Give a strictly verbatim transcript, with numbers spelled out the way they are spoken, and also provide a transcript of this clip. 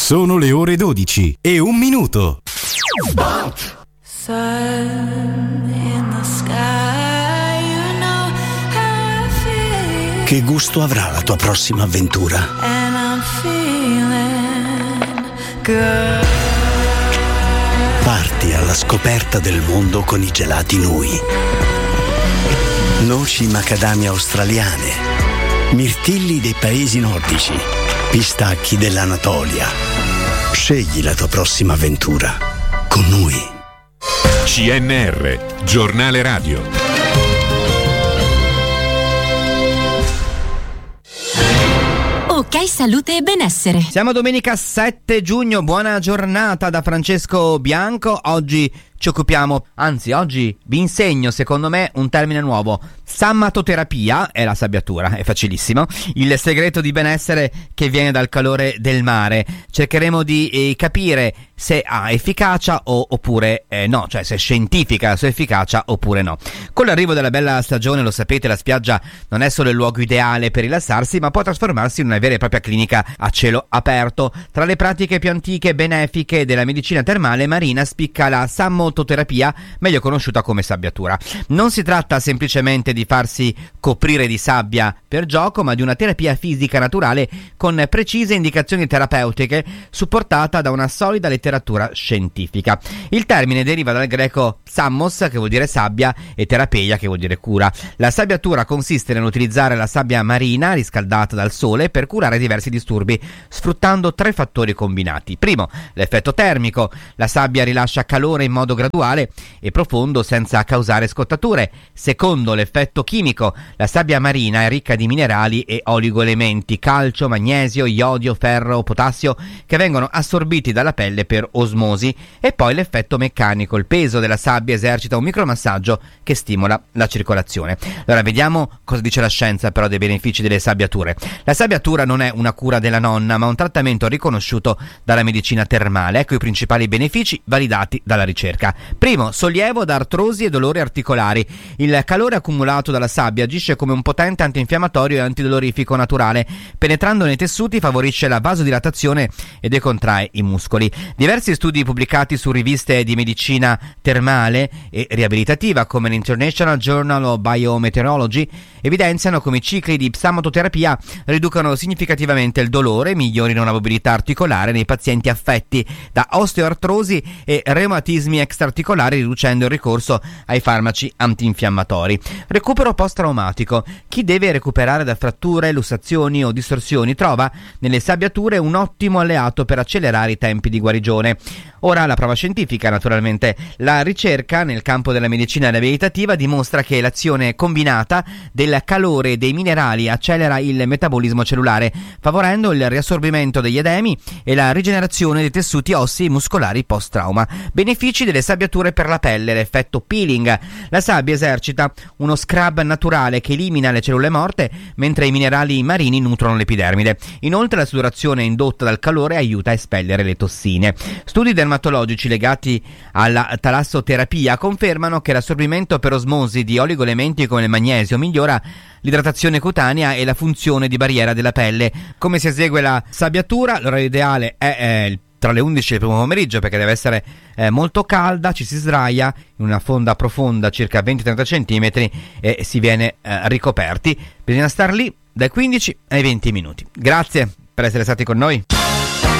Sono le ore dodici e un minuto. Che gusto avrà la tua prossima avventura? Parti alla scoperta del mondo con i gelati Nui. Noci macadamia australiane, mirtilli dei paesi nordici, pistacchi dell'Anatolia. Scegli la tua prossima avventura con Nui. C N R, giornale radio. Ok, salute e benessere. Siamo domenica sette giugno, buona giornata da Francesco Bianco. Oggi ci occupiamo, anzi oggi vi insegno secondo me un termine nuovo. Sammatoterapia è la sabbiatura, è facilissimo. Il segreto di benessere che viene dal calore del mare. Cercheremo di eh, capire se ha efficacia o, oppure eh, no, cioè se è scientifica la sua efficacia oppure no. Con l'arrivo della bella stagione, lo sapete, la spiaggia non è solo il luogo ideale per rilassarsi, ma può trasformarsi in una vera e propria clinica a cielo aperto. Tra le pratiche più antiche e benefiche della medicina termale marina spicca la sammototerapia, meglio conosciuta come sabbiatura. Non si tratta semplicemente di farsi coprire di sabbia per gioco, ma di una terapia fisica naturale con precise indicazioni terapeutiche, supportata da una solida letteratura scientifica. Il termine deriva dal greco sammos, che vuol dire sabbia, e terapeia, che vuol dire cura. La sabbiatura consiste nell'utilizzare la sabbia marina riscaldata dal sole per curare diversi disturbi, sfruttando tre fattori combinati. Primo, l'effetto termico. La sabbia rilascia calore in modo graduale e profondo senza causare scottature. Secondo, l'effetto chimico. La sabbia marina è ricca di minerali e oligoelementi, calcio, magnesio, iodio, ferro, potassio, che vengono assorbiti dalla pelle per osmosi. E poi l'effetto meccanico. Il peso della sabbia esercita un micromassaggio che stimola la circolazione. Allora vediamo cosa dice la scienza però dei benefici delle sabbiature. La sabbiatura non è una cura della nonna, ma un trattamento riconosciuto dalla medicina termale. Ecco i principali benefici validati dalla ricerca. Primo, sollievo da artrosi e dolori articolari. Il calore accumulato dalla sabbia agisce come un potente antinfiammatorio e antidolorifico naturale. Penetrando nei tessuti favorisce la vasodilatazione e decontrae i muscoli. Diversi studi pubblicati su riviste di medicina termale e riabilitativa come l'International Journal of Biometeorology evidenziano come i cicli di sammototerapia riducono significativamente il dolore, migliorino la mobilità articolare nei pazienti affetti da osteoartrosi e reumatismi extraarticolari, riducendo il ricorso ai farmaci antinfiammatori. Recupero post-traumatico. Chi deve recuperare da fratture, lussazioni o distorsioni trova nelle sabbiature un ottimo alleato per accelerare i tempi di guarigione. Ora la prova scientifica, naturalmente. La ricerca nel campo della medicina riabilitativa dimostra che l'azione combinata del calore e dei minerali accelera il metabolismo cellulare, favorendo il riassorbimento degli edemi e la rigenerazione dei tessuti ossei muscolari post-trauma. Benefici delle sabbiature per la pelle: l'effetto peeling. La sabbia esercita uno scrub naturale che elimina le cellule morte, mentre i minerali marini nutrono l'epidermide. Inoltre la sudorazione indotta dal calore aiuta a espellere le tossine. Studi dermatologici legati alla talassoterapia confermano che l'assorbimento per osmosi di oligoelementi come il magnesio migliora l'idratazione cutanea e la funzione di barriera della pelle. Come si esegue la sabbiatura? L'orario ideale è eh, tra le undici del primo pomeriggio, perché deve essere eh, molto calda. Ci si sdraia in una fonda profonda circa venti trenta centimetri e si viene eh, ricoperti. Bisogna star lì dai quindici ai venti minuti. Grazie per essere stati con noi.